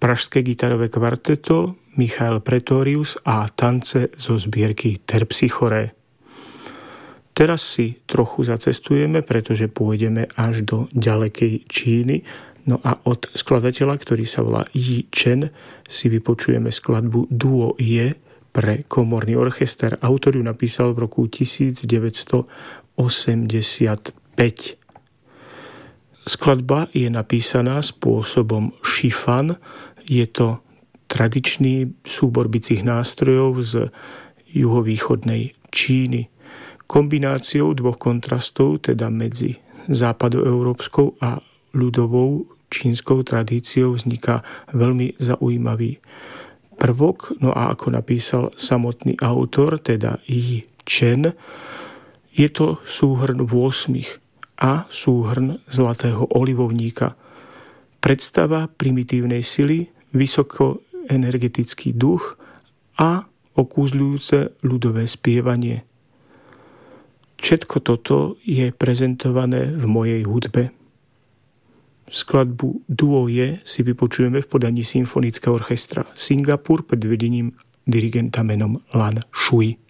Pražské gitarové kvarteto Michael Pretorius a tance zo zbierky Terpsichore. Teraz si trochu zacestujeme, pretože pôjdeme až do ďalekej Číny. No a od skladateľa, ktorý sa volá Yi Chen, si vypočujeme skladbu Duo Je pre komorný orchester. Autor ju napísal v roku 1985. Skladba je napísaná spôsobom šifan. Je to tradičný súbor bicích nástrojov z juhovýchodnej Číny. Kombináciou dvoch kontrastov, teda medzi západoeurópskou a ľudovou čínskou tradíciou, vzniká veľmi zaujímavý prvok. No a ako napísal samotný autor, teda Yi Chen, je to súhrn 8 a súhrn zlatého olivovníka. Predstava primitívnej sily, vysokoenergetický duch a okúzľujúce ľudové spievanie. Všetko toto je prezentované v mojej hudbe. Skladbu Duo Je si vypočujeme v podaní Symfonického orchestra Singapur pod vedením dirigenta menom Lan Shui.